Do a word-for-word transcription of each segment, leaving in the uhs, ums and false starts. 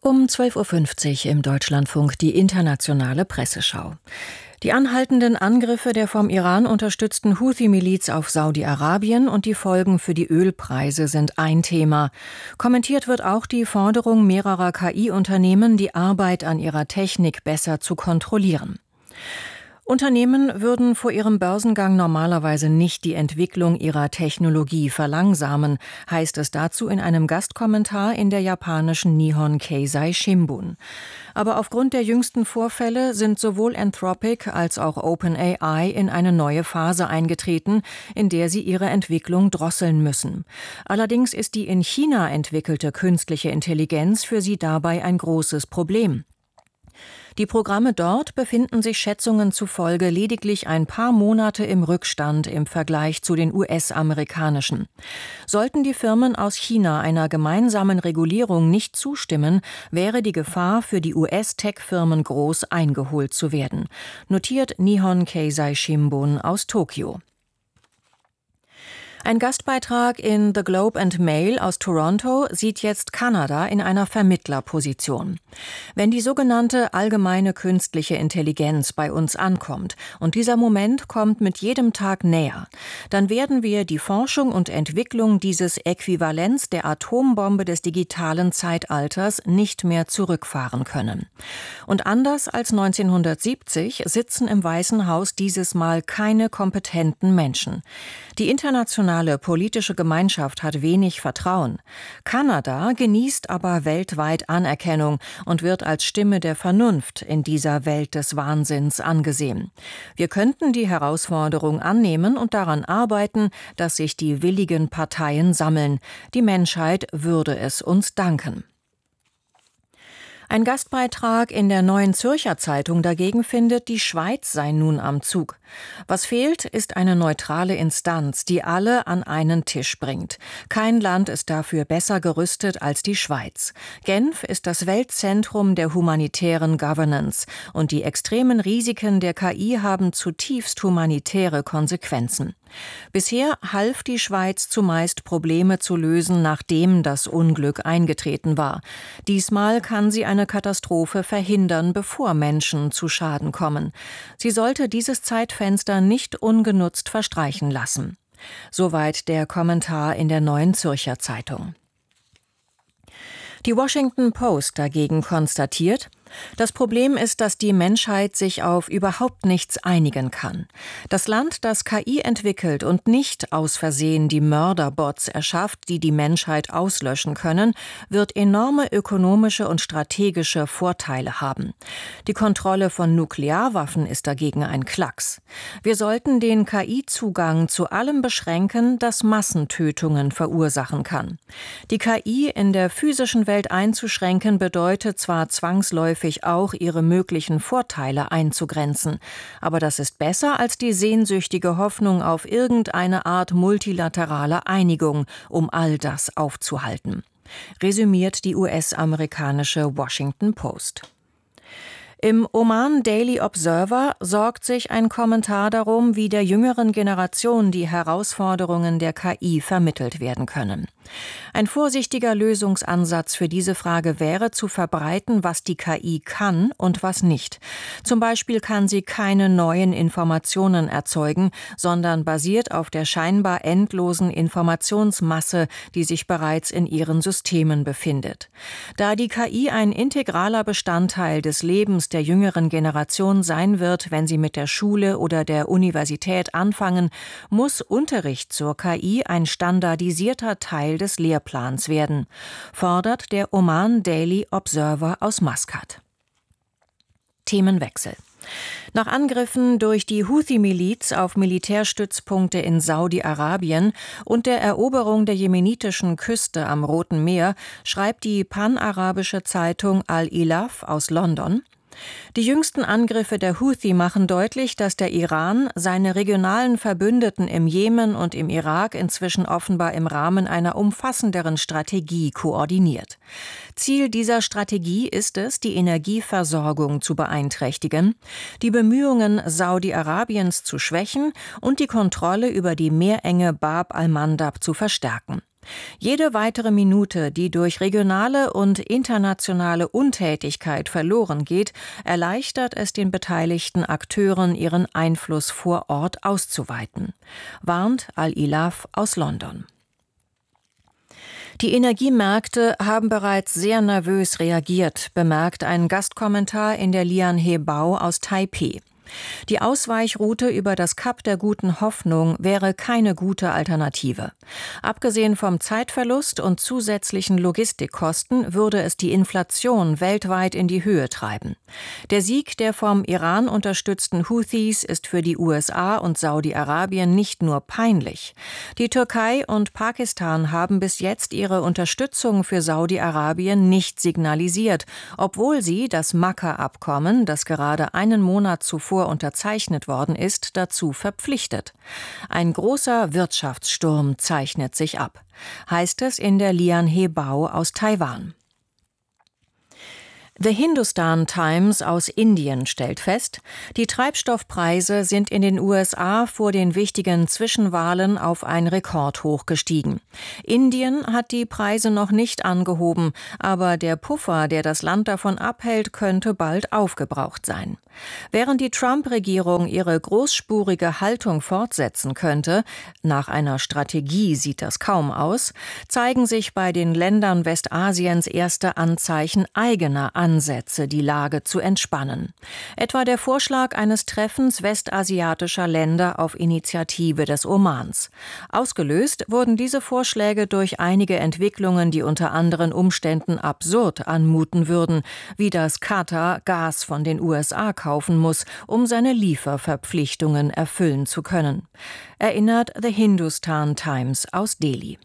Um zwölf Uhr fünfzig im Deutschlandfunk die internationale Presseschau. Die anhaltenden Angriffe der vom Iran unterstützten Houthi-Miliz auf Saudi-Arabien und die Folgen für die Ölpreise sind ein Thema. Kommentiert wird auch die Forderung mehrerer K I-Unternehmen, die Arbeit an ihrer Technik besser zu kontrollieren. Unternehmen würden vor ihrem Börsengang normalerweise nicht die Entwicklung ihrer Technologie verlangsamen, heißt es dazu in einem Gastkommentar in der japanischen Nihon Keizai Shimbun. Aber aufgrund der jüngsten Vorfälle sind sowohl Anthropic als auch OpenAI in eine neue Phase eingetreten, in der sie ihre Entwicklung drosseln müssen. Allerdings ist die in China entwickelte künstliche Intelligenz für sie dabei ein großes Problem. Die Programme dort befinden sich Schätzungen zufolge lediglich ein paar Monate im Rückstand im Vergleich zu den U S-amerikanischen. Sollten die Firmen aus China einer gemeinsamen Regulierung nicht zustimmen, wäre die Gefahr für die U S-Tech-Firmen groß, eingeholt zu werden, notiert Nihon Keizai Shimbun aus Tokio. Ein Gastbeitrag in The Globe and Mail aus Toronto sieht jetzt Kanada in einer Vermittlerposition. Wenn die sogenannte allgemeine künstliche Intelligenz bei uns ankommt, und dieser Moment kommt mit jedem Tag näher, dann werden wir die Forschung und Entwicklung dieses Äquivalents der Atombombe des digitalen Zeitalters nicht mehr zurückfahren können. Und anders als neunzehnhundertsiebzig sitzen im Weißen Haus dieses Mal keine kompetenten Menschen. Die internationale politische Gemeinschaft hat wenig Vertrauen. Kanada genießt aber weltweit Anerkennung und wird als Stimme der Vernunft in dieser Welt des Wahnsinns angesehen. Wir könnten die Herausforderung annehmen und daran arbeiten, dass sich die willigen Parteien sammeln. Die Menschheit würde es uns danken. Ein Gastbeitrag in der Neuen Zürcher Zeitung dagegen findet, die Schweiz sei nun am Zug. Was fehlt, ist eine neutrale Instanz, die alle an einen Tisch bringt. Kein Land ist dafür besser gerüstet als die Schweiz. Genf ist das Weltzentrum der humanitären Governance und die extremen Risiken der K I haben zutiefst humanitäre Konsequenzen. Bisher half die Schweiz zumeist, Probleme zu lösen, nachdem das Unglück eingetreten war. Diesmal kann sie eine Katastrophe verhindern, bevor Menschen zu Schaden kommen. Sie sollte dieses Zeitfenster nicht ungenutzt verstreichen lassen. Soweit der Kommentar in der Neuen Zürcher Zeitung. Die Washington Post dagegen konstatiert: Das Problem ist, dass die Menschheit sich auf überhaupt nichts einigen kann. Das Land, das K I entwickelt und nicht aus Versehen die Mörderbots erschafft, die die Menschheit auslöschen können, wird enorme ökonomische und strategische Vorteile haben. Die Kontrolle von Nuklearwaffen ist dagegen ein Klacks. Wir sollten den K I-Zugang zu allem beschränken, das Massentötungen verursachen kann. Die K I in der physischen Welt einzuschränken bedeutet zwar zwangsläufig auch ihre möglichen Vorteile einzugrenzen. Aber das ist besser als die sehnsüchtige Hoffnung auf irgendeine Art multilateraler Einigung, um all das aufzuhalten. Resümiert die U S-amerikanische Washington Post. Im Oman Daily Observer sorgt sich ein Kommentar darum, wie der jüngeren Generation die Herausforderungen der K I vermittelt werden können. Ein vorsichtiger Lösungsansatz für diese Frage wäre, zu verbreiten, was die K I kann und was nicht. Zum Beispiel kann sie keine neuen Informationen erzeugen, sondern basiert auf der scheinbar endlosen Informationsmasse, die sich bereits in ihren Systemen befindet. Da die K I ein integraler Bestandteil des Lebens der jüngeren Generation sein wird, wenn sie mit der Schule oder der Universität anfangen, muss Unterricht zur K I ein standardisierter Teil des Lehrplans werden, fordert der Oman Daily Observer aus Maskat. Themenwechsel. Nach Angriffen durch die Houthi-Miliz auf Militärstützpunkte in Saudi-Arabien und der Eroberung der jemenitischen Küste am Roten Meer schreibt die panarabische Zeitung Al-Ilaf aus London: Die jüngsten Angriffe der Houthi machen deutlich, dass der Iran seine regionalen Verbündeten im Jemen und im Irak inzwischen offenbar im Rahmen einer umfassenderen Strategie koordiniert. Ziel dieser Strategie ist es, die Energieversorgung zu beeinträchtigen, die Bemühungen Saudi-Arabiens zu schwächen und die Kontrolle über die Meerenge Bab al-Mandab zu verstärken. Jede weitere Minute, die durch regionale und internationale Untätigkeit verloren geht, erleichtert es den beteiligten Akteuren, ihren Einfluss vor Ort auszuweiten, warnt Al-Ilaf aus London. Die Energiemärkte haben bereits sehr nervös reagiert, bemerkt ein Gastkommentar in der Lianhe-Bau aus Taipeh. Die Ausweichroute über das Kap der Guten Hoffnung wäre keine gute Alternative. Abgesehen vom Zeitverlust und zusätzlichen Logistikkosten würde es die Inflation weltweit in die Höhe treiben. Der Sieg der vom Iran unterstützten Houthis ist für die U S A und Saudi-Arabien nicht nur peinlich. Die Türkei und Pakistan haben bis jetzt ihre Unterstützung für Saudi-Arabien nicht signalisiert, obwohl sie das Makka-Abkommen, das gerade einen Monat zuvor unterzeichnet worden ist, dazu verpflichtet. Ein großer Wirtschaftssturm zeichnet sich ab, heißt es in der Lianhe-Bau aus Taiwan. The Hindustan Times aus Indien stellt fest, die Treibstoffpreise sind in den U S A vor den wichtigen Zwischenwahlen auf ein Rekordhoch gestiegen. Indien hat die Preise noch nicht angehoben, aber der Puffer, der das Land davon abhält, könnte bald aufgebraucht sein. Während die Trump-Regierung ihre großspurige Haltung fortsetzen könnte, nach einer Strategie sieht das kaum aus, zeigen sich bei den Ländern Westasiens erste Anzeichen eigener Ansätze, die Lage zu entspannen. Etwa der Vorschlag eines Treffens westasiatischer Länder auf Initiative des Omans. Ausgelöst wurden diese Vorschläge durch einige Entwicklungen, die unter anderen Umständen absurd anmuten würden, wie dass Katar Gas von den U S A kaufen muss, um seine Lieferverpflichtungen erfüllen zu können, erinnert The Hindustan Times aus Delhi.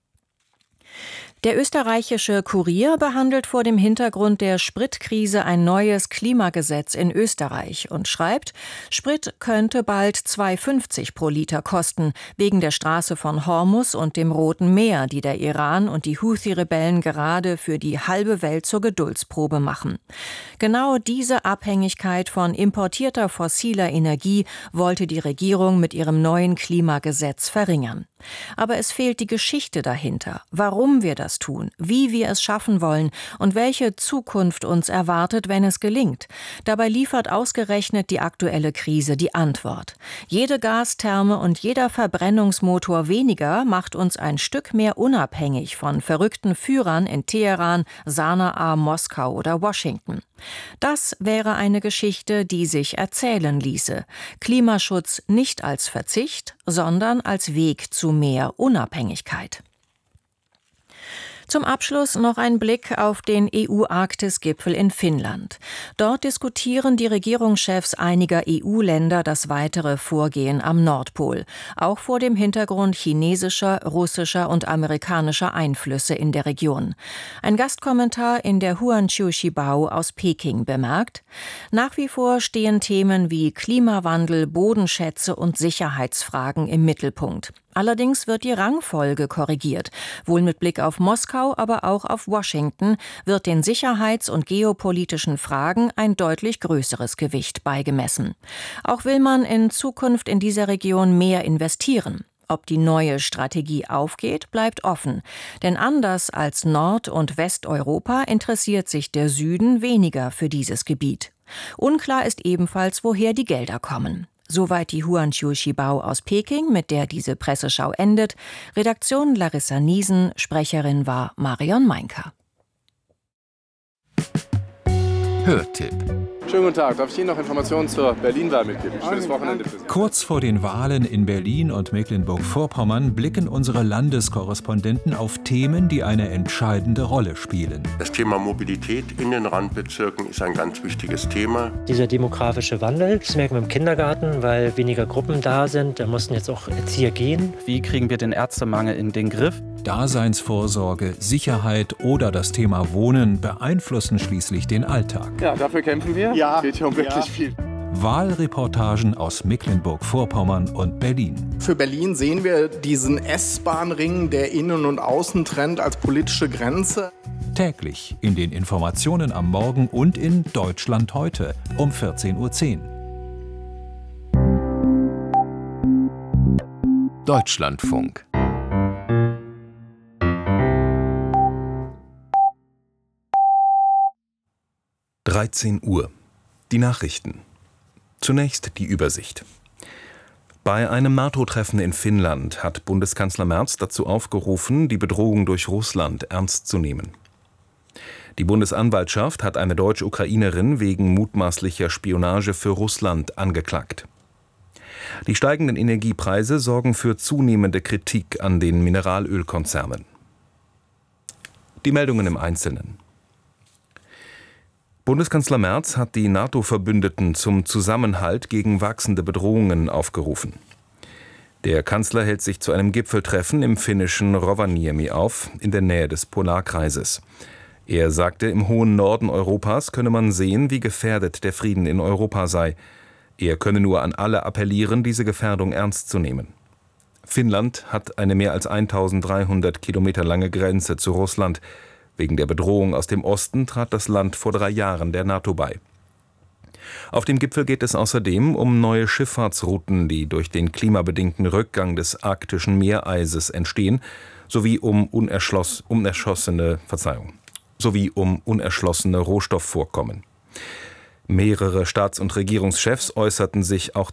Der österreichische Kurier behandelt vor dem Hintergrund der Spritkrise ein neues Klimagesetz in Österreich und schreibt, Sprit könnte bald zwei Euro fünfzig pro Liter kosten, wegen der Straße von Hormus und dem Roten Meer, die der Iran und die Houthi-Rebellen gerade für die halbe Welt zur Geduldsprobe machen. Genau diese Abhängigkeit von importierter fossiler Energie wollte die Regierung mit ihrem neuen Klimagesetz verringern. Aber es fehlt die Geschichte dahinter, warum wir das tun, wie wir es schaffen wollen und welche Zukunft uns erwartet, wenn es gelingt. Dabei liefert ausgerechnet die aktuelle Krise die Antwort. Jede Gastherme und jeder Verbrennungsmotor weniger macht uns ein Stück mehr unabhängig von verrückten Führern in Teheran, Sanaa, Moskau oder Washington. Das wäre eine Geschichte, die sich erzählen ließe. Klimaschutz nicht als Verzicht, sondern als Weg zu mehr Unabhängigkeit. Zum Abschluss noch ein Blick auf den E U-Arktis-Gipfel in Finnland. Dort diskutieren die Regierungschefs einiger E U-Länder das weitere Vorgehen am Nordpol, auch vor dem Hintergrund chinesischer, russischer und amerikanischer Einflüsse in der Region. Ein Gastkommentar in der Huanqiu Shibao aus Peking bemerkt, nach wie vor stehen Themen wie Klimawandel, Bodenschätze und Sicherheitsfragen im Mittelpunkt. Allerdings wird die Rangfolge korrigiert. Wohl mit Blick auf Moskau, aber auch auf Washington wird den sicherheits- und geopolitischen Fragen ein deutlich größeres Gewicht beigemessen. Auch will man in Zukunft in dieser Region mehr investieren. Ob die neue Strategie aufgeht, bleibt offen. Denn anders als Nord- und Westeuropa interessiert sich der Süden weniger für dieses Gebiet. Unklar ist ebenfalls, woher die Gelder kommen. Soweit die Huanqiu Shibao aus Peking, mit der diese Presseschau endet. Redaktion Larissa Niesen, Sprecherin war Marion Meinker. Hörtipp. Schönen guten Tag. Darf ich Ihnen noch Informationen zur Berlin-Wahl mitgeben? Schönes Wochenende für Sie. Kurz vor den Wahlen in Berlin und Mecklenburg-Vorpommern blicken unsere Landeskorrespondenten auf Themen, die eine entscheidende Rolle spielen. Das Thema Mobilität in den Randbezirken ist ein ganz wichtiges Thema. Dieser demografische Wandel, das merken wir im Kindergarten, weil weniger Gruppen da sind. Da mussten jetzt auch Erzieher gehen. Wie kriegen wir den Ärztemangel in den Griff? Daseinsvorsorge, Sicherheit oder das Thema Wohnen beeinflussen schließlich den Alltag. Ja, dafür kämpfen wir. Ja. Es geht hier um wirklich Ja. viel. Wahlreportagen aus Mecklenburg-Vorpommern und Berlin. Für Berlin sehen wir diesen S-Bahn-Ring, der Innen- und Außentrend als politische Grenze. Täglich in den Informationen am Morgen und in Deutschland heute um vierzehn Uhr zehn. Deutschlandfunk. dreizehn Uhr. Die Nachrichten. Zunächst die Übersicht. Bei einem NATO-Treffen in Finnland hat Bundeskanzler Merz dazu aufgerufen, die Bedrohung durch Russland ernst zu nehmen. Die Bundesanwaltschaft hat eine Deutsch-Ukrainerin wegen mutmaßlicher Spionage für Russland angeklagt. Die steigenden Energiepreise sorgen für zunehmende Kritik an den Mineralölkonzernen. Die Meldungen im Einzelnen. Bundeskanzler Merz hat die NATO-Verbündeten zum Zusammenhalt gegen wachsende Bedrohungen aufgerufen. Der Kanzler hält sich zu einem Gipfeltreffen im finnischen Rovaniemi auf, in der Nähe des Polarkreises. Er sagte, im hohen Norden Europas könne man sehen, wie gefährdet der Frieden in Europa sei. Er könne nur an alle appellieren, diese Gefährdung ernst zu nehmen. Finnland hat eine mehr als eintausenddreihundert Kilometer lange Grenze zu Russland. Wegen der Bedrohung aus dem Osten trat das Land vor drei Jahren der NATO bei. Auf dem Gipfel geht es außerdem um neue Schifffahrtsrouten, die durch den klimabedingten Rückgang des arktischen Meereises entstehen, sowie um unerschloss, unerschossene, Verzeihung, sowie um unerschlossene Rohstoffvorkommen. Mehrere Staats- und Regierungschefs äußerten sich auch